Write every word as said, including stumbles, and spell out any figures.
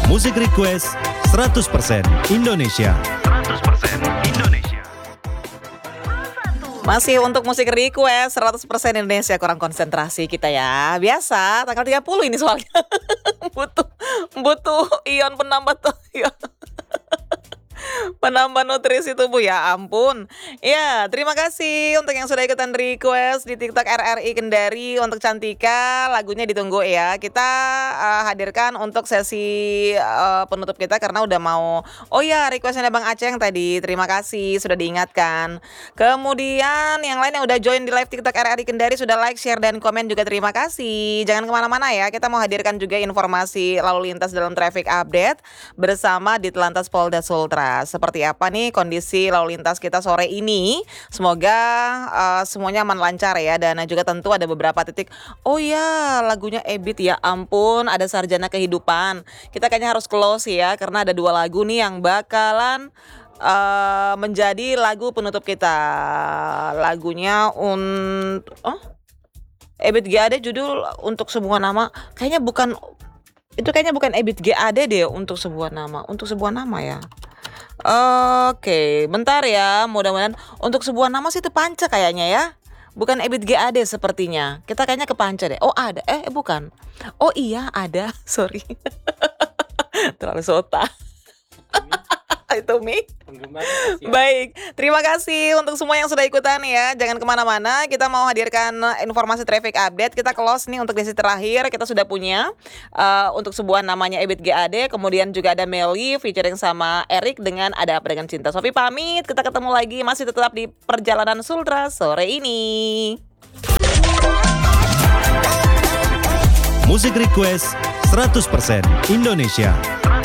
Musik Request seratus persen Indonesia. seratus persen Indonesia. Masih untuk musik request seratus persen Indonesia, kurang konsentrasi kita ya. Biasa tanggal tiga puluh ini soalnya. butuh butuh ion penambah tuh. Penambah nutrisi tubuh, ya ampun. Ya, terima kasih untuk yang sudah ikutan request di TikTok R R I Kendari untuk Cantika. Lagunya ditunggu ya. Kita uh, hadirkan untuk sesi uh, penutup kita karena udah mau. Oh ya, requestnya Bang Aceh yang tadi. Terima kasih sudah diingatkan. Kemudian yang lain yang udah join di live TikTok R R I Kendari sudah like, share dan komen juga terima kasih. Jangan kemana-mana ya. Kita mau hadirkan juga informasi lalu lintas dalam traffic update bersama Ditlantas Polda Sultra. Seperti apa nih kondisi lalu lintas kita sore ini? Semoga uh, semuanya aman lancar ya. Dan juga tentu ada beberapa titik. Oh ya, lagunya Ebit, ya ampun, ada Sarjana Kehidupan. Kita kayaknya harus close ya karena ada dua lagu nih yang bakalan uh, menjadi lagu penutup kita. Lagunya untuk oh? Ebit G A D judul Untuk Sebuah Nama. Kayaknya bukan, itu kayaknya bukan Ebit G A D deh, Untuk Sebuah Nama. Untuk Sebuah Nama ya. Oke, bentar ya. Mudah-mudahan Untuk Sebuah Nama sih itu Panca kayaknya ya. Bukan Ebit G A D sepertinya. Kita kayaknya ke Panca deh. Oh ada, eh bukan. Oh iya ada, sorry. Terlalu sota. Itu Mi. Baik, terima kasih untuk semua yang sudah ikutan ya. Jangan kemana-mana, kita mau hadirkan informasi traffic update. Kita close nih untuk sesi terakhir. Kita sudah punya uh, Untuk Sebuah Namanya Ebit G A D. Kemudian juga ada Meli featuring sama Erik dengan Ada Apa Dengan Cinta. Sofi pamit, kita ketemu lagi masih tetap di Perjalanan Sultra sore ini. Musik Request seratus persen Indonesia.